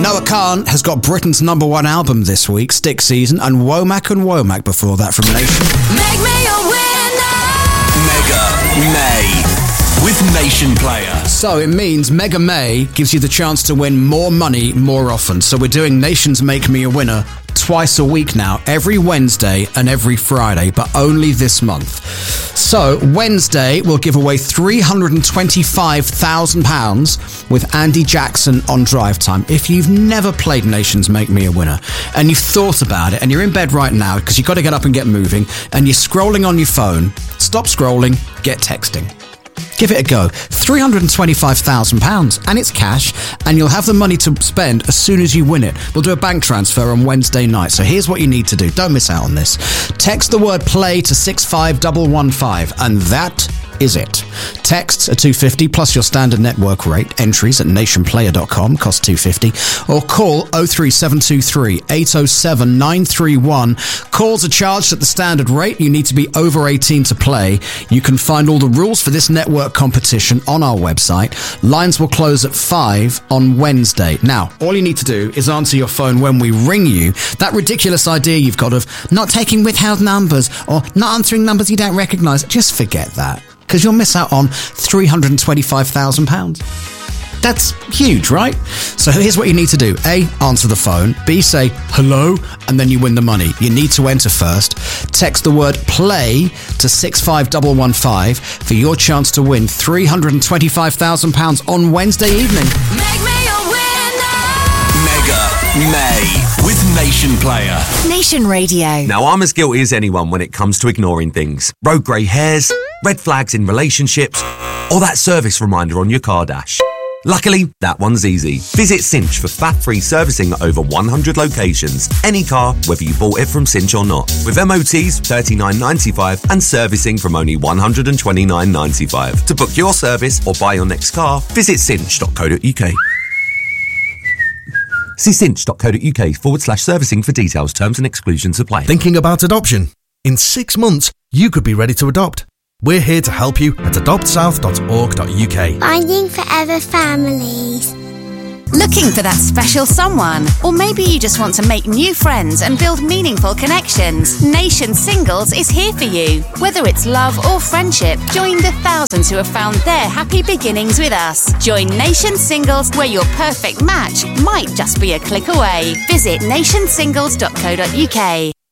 Noah Khan has got Britain's #1 album this week, Stick Season, and Womack before that from Nation. Make me a winner! Mega May with Nation Player. So it means Mega May gives you the chance to win more money more often. So we're doing Nation's Make Me a Winner twice a week now, every Wednesday and every Friday, but only this month. So Wednesday, we'll give away £325,000 with Andy Jackson on Drive Time. If you've never played Nation's Make Me a Winner and you've thought about it and you're in bed right now because you've got to get up and get moving and you're scrolling on your phone, stop scrolling, get texting. Give it a go. £325,000 and it's cash, and you'll have the money to spend as soon as you win it. We'll do a bank transfer on Wednesday night. So here's what you need to do. Don't miss out on this. Text the word play to 65115 and that is it. Texts are $2.50 plus your standard network rate. Entries at nationplayer.com cost $2.50, or call 03723 807 931. Calls are charged at the standard rate. You need to be over 18 to play. You can find all the rules for this network competition on our website. Lines will close at 5 on Wednesday. Now, all you need to do is answer your phone when we ring you. That ridiculous idea you've got of not taking withheld numbers or not answering numbers you don't recognise, just forget that, because you'll miss out on £325,000. That's huge, right? So here's what you need to do. A, answer the phone. B, say hello, and then you win the money. You need to enter first. Text the word play to 65115 for your chance to win £325,000 on Wednesday evening. Make me a winner! Mega May with Nation Player. Nation Radio. Now, I'm as guilty as anyone when it comes to ignoring things. Road grey hairs, red flags in relationships, or that service reminder on your car dash. Luckily, that one's easy. Visit Cinch for faff-free servicing at over 100 locations. Any car, whether you bought it from Cinch or not. With MOTs, $39.95 and servicing from only $129.95. To book your service or buy your next car, visit cinch.co.uk. See cinch.co.uk/servicing for details, terms and exclusions apply. Thinking about adoption? In 6 months, you could be ready to adopt. We're here to help you at adoptsouth.org.uk. Finding forever families. Looking for that special someone? Or maybe you just want to make new friends and build meaningful connections. Nation Singles is here for you. Whether it's love or friendship, join the thousands who have found their happy beginnings with us. Join Nation Singles, where your perfect match might just be a click away. Visit nationsingles.co.uk.